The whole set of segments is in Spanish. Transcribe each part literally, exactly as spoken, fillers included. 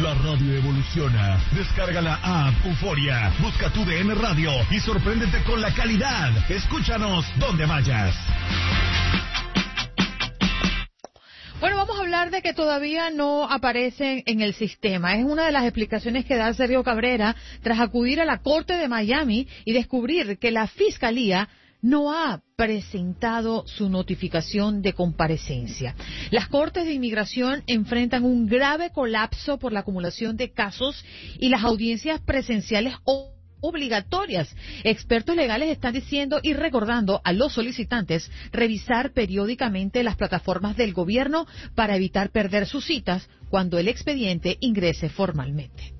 La radio evoluciona. Descarga la app Euforia, busca tu D N Radio y sorpréndete con la calidad. Escúchanos donde vayas. Bueno, vamos a hablar de que todavía no aparecen en el sistema. Es una de las explicaciones que da Sergio Cabrera tras acudir a la Corte de Miami y descubrir que la Fiscalía no ha presentado su notificación de comparecencia. Las Cortes de Inmigración enfrentan un grave colapso por la acumulación de casos y las audiencias presenciales o obligatorias. Expertos legales están diciendo y recordando a los solicitantes revisar periódicamente las plataformas del gobierno para evitar perder sus citas cuando el expediente ingrese formalmente.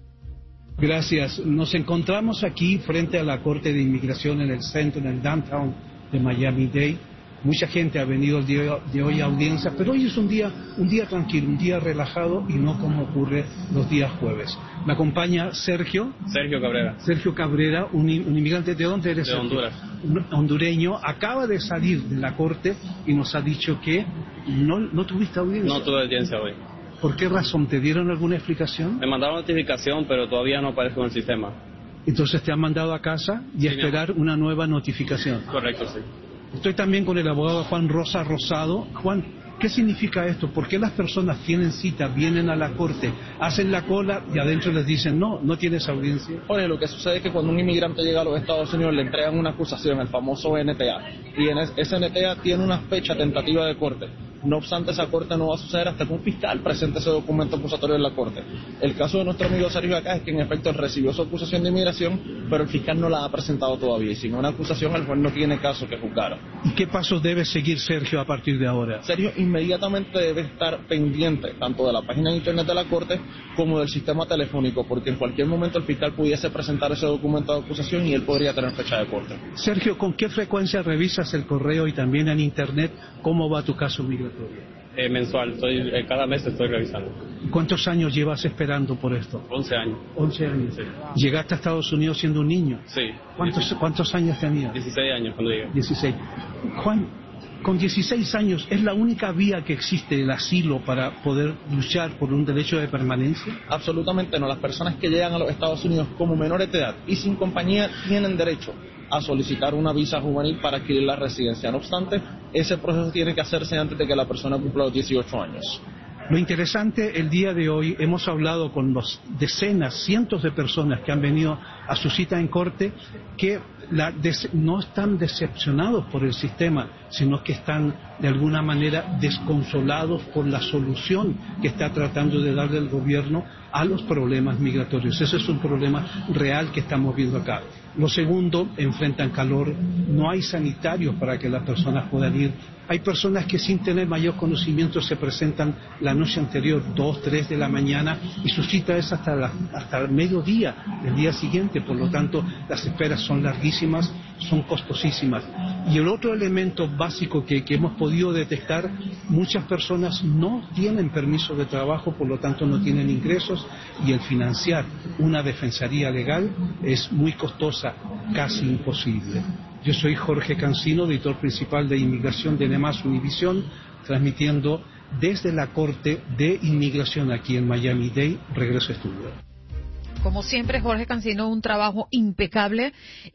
Gracias. Nos encontramos aquí frente a la Corte de Inmigración en el centro, en el downtown de Miami-Dade. Mucha gente ha venido el día de hoy a audiencia, pero hoy es un día, un día tranquilo, un día relajado y no como ocurre los días jueves. Me acompaña Sergio. Sergio Cabrera. Sergio Cabrera, un, un inmigrante. ¿De dónde eres? De Honduras. Un hondureño. Acaba de salir de la corte y nos ha dicho que no, no tuviste audiencia. No tuve audiencia hoy. ¿Por qué razón? ¿Te dieron alguna explicación? Me mandaron notificación, pero todavía no aparezco en el sistema. Entonces te han mandado a casa y sí, a esperar una nueva notificación. Correcto, sí. Estoy también con el abogado Juan Rosa Rosado. Juan, ¿qué significa esto? ¿Por qué las personas tienen cita, vienen a la corte, hacen la cola y adentro les dicen no, no tienes audiencia? Bueno, lo que sucede es que cuando un inmigrante llega a los Estados Unidos le entregan una acusación, el famoso N T A, y en ese N T A tiene una fecha tentativa de corte. No obstante, esa corte no va a suceder hasta que un fiscal presente ese documento acusatorio en la corte. El caso de nuestro amigo Sergio acá es que en efecto recibió su acusación de inmigración, pero el fiscal no la ha presentado todavía, y sin una acusación el juez no tiene caso que juzgar. ¿Y qué pasos debe seguir Sergio a partir de ahora? Sergio inmediatamente debe estar pendiente tanto de la página de internet de la corte como del sistema telefónico, porque en cualquier momento el fiscal pudiese presentar ese documento de acusación y él podría tener fecha de corte. Sergio, ¿con qué frecuencia revisas el correo y también en internet cómo va tu caso migratorio? Eh, mensual, estoy, eh, cada mes estoy revisando. ¿Cuántos años llevas esperando por esto? once años. once años. Sí. ¿Llegaste a Estados Unidos siendo un niño? Sí. ¿Cuántos, ¿cuántos años tenías? dieciséis años cuando llegué. dieciséis. Juan, con dieciséis años, ¿es la única vía que existe el asilo para poder luchar por un derecho de permanencia? Absolutamente no. Las personas que llegan a los Estados Unidos como menores de edad y sin compañía tienen derecho a solicitar una visa juvenil para adquirir la residencia. No obstante, ese proceso tiene que hacerse antes de que la persona cumpla los dieciocho años. Lo interesante, el día de hoy hemos hablado con los decenas, cientos de personas que han venido a su cita en corte, que la des- no están decepcionados por el sistema, sino que están de alguna manera desconsolados por la solución que está tratando de darle el gobierno a los problemas migratorios. Ese es un problema real que estamos viendo acá. Lo segundo, enfrentan calor, no hay sanitarios para que las personas puedan ir. Hay personas que sin tener mayor conocimiento se presentan la noche anterior, dos, tres de la mañana, y su cita es hasta, la, hasta el mediodía del día siguiente. Por lo tanto, las esperas son larguísimas, son costosísimas. Y el otro elemento básico que, que hemos podido detectar, muchas personas no tienen permiso de trabajo, por lo tanto no tienen ingresos, y el financiar una defensoría legal es muy costosa, casi imposible. Yo soy Jorge Cancino, editor principal de Inmigración de Nemás Univisión, transmitiendo desde la Corte de Inmigración aquí en Miami-Dade. Regreso a estudio. Como siempre, Jorge Cancino, un trabajo impecable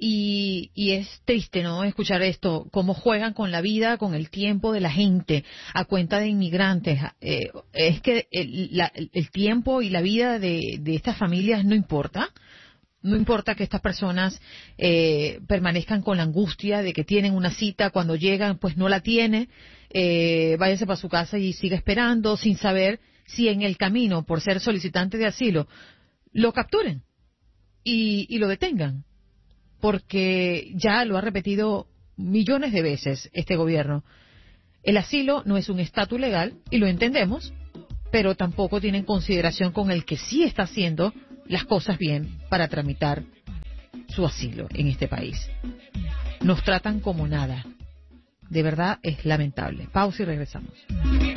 y, y es triste, ¿no?, escuchar esto, cómo juegan con la vida, con el tiempo de la gente a cuenta de inmigrantes. Eh, es que el, la, el tiempo y la vida de, de estas familias no importa. No importa que estas personas eh, permanezcan con la angustia de que tienen una cita, cuando llegan pues no la tiene, eh, váyase para su casa y siga esperando sin saber si en el camino, por ser solicitante de asilo, lo capturen y, y lo detengan. Porque ya lo ha repetido millones de veces este gobierno. El asilo no es un estatus legal y lo entendemos, pero tampoco tienen consideración con el que sí está haciendo las cosas bien para tramitar su asilo en este país. Nos tratan como nada. De verdad es lamentable. Pausa y regresamos.